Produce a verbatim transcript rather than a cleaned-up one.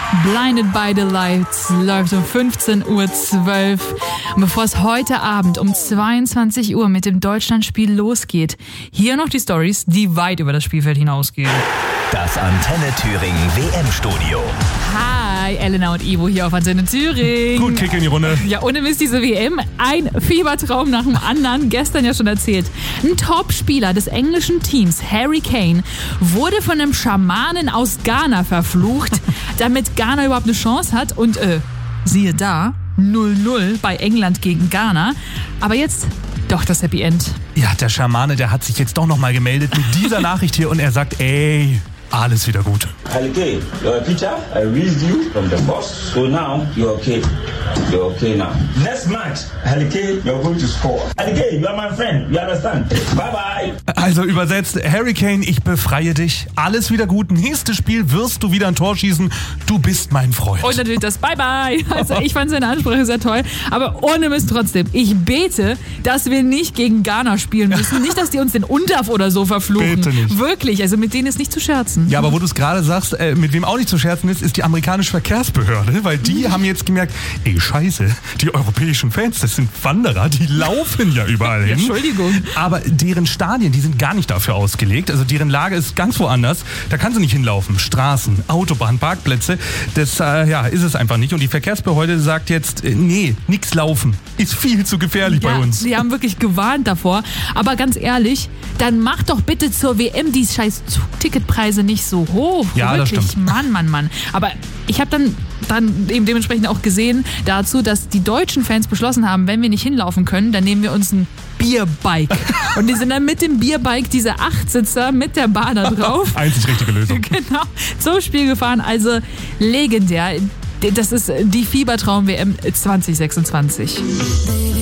Blinded by the Lights läuft um fünfzehn Uhr zwölf. Und bevor es heute Abend um zweiundzwanzig Uhr mit dem Deutschlandspiel losgeht, hier noch die Storys, die weit über das Spielfeld hinausgehen. Das Antenne Thüringen W M-Studio. Hi, Elena und Ivo hier auf Antenne Thüringen. Gut, Kick in die Runde. Ja, ohne Mist, diese W M, ein Fiebertraum nach dem anderen, gestern ja schon erzählt. Ein Top-Spieler des englischen Teams, Harry Kane, wurde von einem Schamanen aus Ghana verflucht, damit Ghana überhaupt eine Chance hat. Und äh, siehe da, null null bei England gegen Ghana. Aber jetzt doch das Happy End. Ja, der Schamane, der hat sich jetzt doch nochmal gemeldet mit dieser Nachricht hier und er sagt, ey, alles wieder gut. Harry Kane, you're a pitcher. I released you from the box, so now you're okay. You're okay now. Next match, Harry Kane, you're going to score. Harry Kane, you're my friend. You understand? Bye bye. Also übersetzt, Harry Kane, ich befreie dich. Alles wieder gut. Nächstes Spiel wirst du wieder ein Tor schießen. Du bist mein Freund. Und natürlich das Bye-Bye. Also ich fand seine Ansprache sehr toll. Aber ohne Mist trotzdem. Ich bete, dass wir nicht gegen Ghana spielen müssen. Nicht, dass die uns den Unterf oder so verfluchen. Bitte nicht. Wirklich, also mit denen ist nicht zu scherzen. Ja, aber wo du es gerade sagst, äh, mit wem auch nicht zu scherzen ist, ist die amerikanische Verkehrsbehörde. Weil die haben jetzt gemerkt, ey, scheiße, die europäischen Fans, das sind Wanderer, die laufen ja überall hin. Entschuldigung. Aber deren Stadien, die sind gar nicht dafür ausgelegt. Also deren Lage ist ganz woanders. Da kannst du nicht hinlaufen. Straßen, Autobahn, Parkplätze. Das äh, ja, ist es einfach nicht. Und die Verkehrsbehörde sagt jetzt, äh, nee, nix laufen. Ist viel zu gefährlich ja, bei uns. Sie haben wirklich gewarnt davor. Aber ganz ehrlich, dann mach doch bitte zur W M die scheiß Ticketpreise nicht so hoch. Ja, wirklich. das stimmt. Mann, Mann, Mann. Aber ich habe dann, dann eben dementsprechend auch gesehen dazu, dass die deutschen Fans beschlossen haben, wenn wir nicht hinlaufen können, dann nehmen wir uns ein Bierbike. Und die sind dann mit dem Bierbike, diese Achtsitzer mit der Bahn da drauf. Einzig richtige Lösung. Genau, zum Spiel gefahren. Also legendär. Das ist die Fiebertraum-W M zwanzig sechsundzwanzig.